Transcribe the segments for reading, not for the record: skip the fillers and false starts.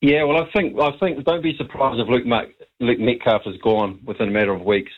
Yeah, well, I think don't be surprised if Luke Metcalf is gone within a matter of weeks.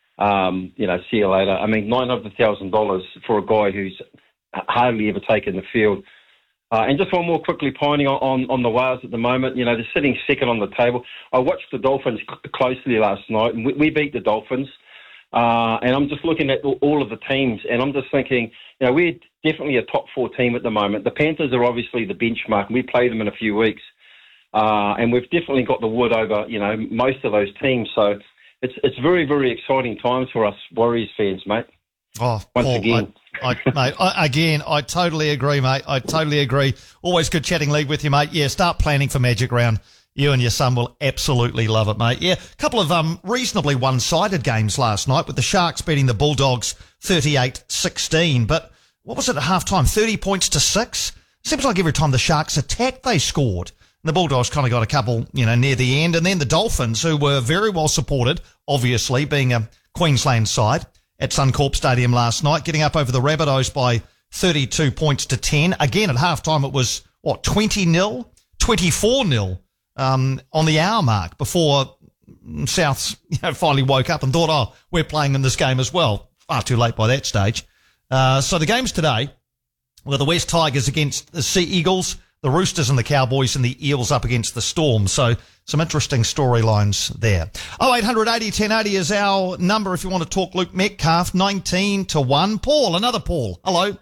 See you later. I mean, $900,000 for a guy who's hardly ever taken the field. And just one more quickly pointing on the Wales at the moment. They're sitting second on the table. I watched the Dolphins closely last night, and we beat the Dolphins. And I'm just looking at all of the teams, and I'm just thinking, we're definitely a top 4 team at the moment. The Panthers are obviously the benchmark, and we play them in a few weeks. And we've definitely got the wood over, most of those teams. So it's very, very exciting times for us Warriors fans, mate. Oh, Once Paul, again. I totally agree, mate. I totally agree. Always good chatting league with you, mate. Yeah, start planning for Magic Round. You and your son will absolutely love it, mate. Yeah, a couple of reasonably one-sided games last night with the Sharks beating the Bulldogs 38-16. But what was it at halftime? 30 points to 6? Seems like every time the Sharks attacked, they scored. And the Bulldogs kind of got a couple, near the end. And then the Dolphins, who were very well supported, obviously, being a Queensland side, at Suncorp Stadium last night, getting up over the Rabbitohs by 32 points to 10. Again, at halftime, it was, 20-0? 24-0 on the hour mark before Souths finally woke up and thought, we're playing in this game as well. Far too late by that stage. So the games today were the West Tigers against the Sea Eagles, the Roosters and the Cowboys, and the Eels up against the Storm. So some interesting storylines there. 0800 80 1080 is our number if you want to talk Luke Metcalf, 19-1. Paul, another Paul. Hello.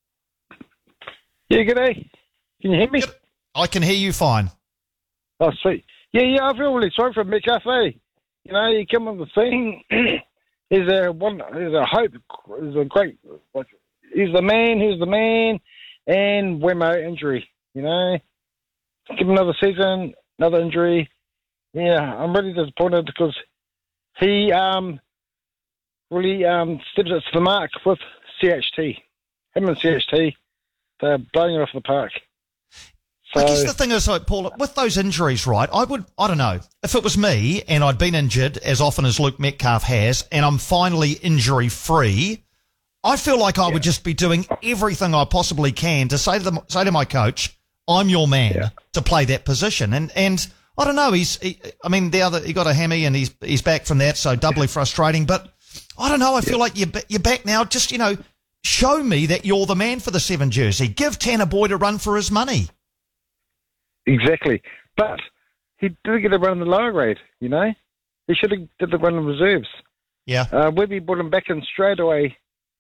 Yeah, g'day. Can you hear me? I can hear you fine. Oh, sweet. Yeah, I feel really sorry for Metcalf, eh? He come on the scene. He's a hope. He's a great, he's the man, and Wemo injury, Give him another season, another injury. Yeah, I'm really disappointed because he really steps up to the mark with CHT. Him and CHT, they're blowing it off the park. So, I guess the thing is, Paul, with those injuries, right, I don't know, if it was me and I'd been injured as often as Luke Metcalf has and I'm finally injury-free, I feel like I would just be doing everything I possibly can to say to my coach, I'm your man to play that position. And I don't know, he got a hammy and he's back from that, so doubly frustrating. But I don't know, I feel like you're back now. Just, show me that you're the man for the 7 jersey. Give Tanner Boyd a run for his money. Exactly. But he didn't get a run in the lower grade, He should have did the run in reserves. Yeah. Webby brought him back in straight away.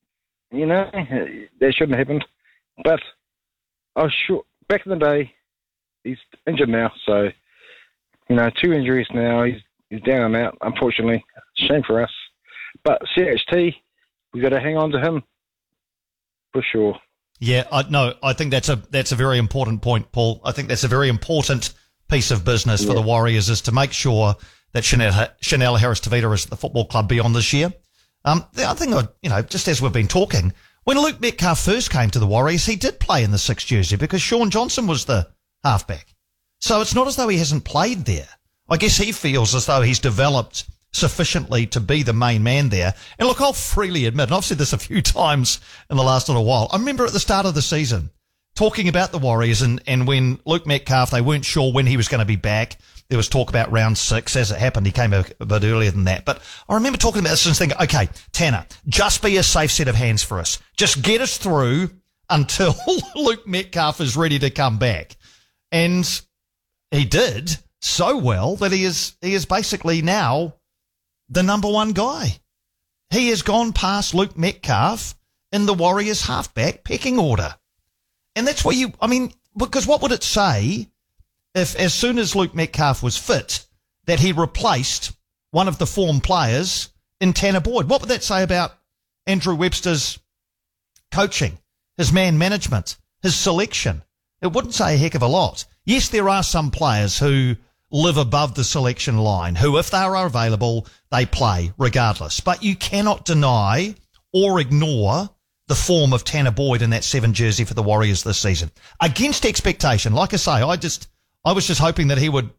That shouldn't have happened. But I was sure back in the day, he's injured now. So, 2 injuries now. He's down and out, unfortunately. Shame for us. But CHT, we've got to hang on to him for sure. Yeah, I think that's a very important point, Paul. I think that's a very important piece of business for the Warriors is to make sure that Chanel Harris-Tavita is at the football club beyond this year. The other thing, just as we've been talking, when Luke Metcalf first came to the Warriors, he did play in the 6 jersey because Sean Johnson was the halfback. So it's not as though he hasn't played there. I guess he feels as though he's developed sufficiently to be the main man there. And look, I'll freely admit, and I've said this a few times in the last little while, I remember at the start of the season talking about the Warriors and when Luke Metcalf, they weren't sure when he was going to be back. There was talk about round 6. As it happened, he came a bit earlier than that. But I remember talking about this and thinking, okay, Tanner, just be a safe set of hands for us. Just get us through until Luke Metcalf is ready to come back. And he did so well that he is basically now the number 1 guy. He has gone past Luke Metcalf in the Warriors halfback pecking order. And that's where because what would it say if as soon as Luke Metcalf was fit that he replaced one of the form players in Tanner Boyd? What would that say about Andrew Webster's coaching, his man management, his selection? It wouldn't say a heck of a lot. Yes, there are some players who live above the selection line, who, if they are available, they play regardless. But you cannot deny or ignore the form of Tanner Boyd in that 7 jersey for the Warriors this season. Against expectation, like I say, I was just hoping that he would,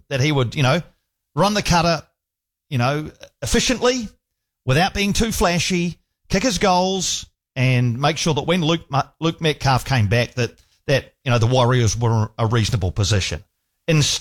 run the cutter, efficiently, without being too flashy, kick his goals, and make sure that when Luke Metcalf came back, that the Warriors were in a reasonable position. Instead,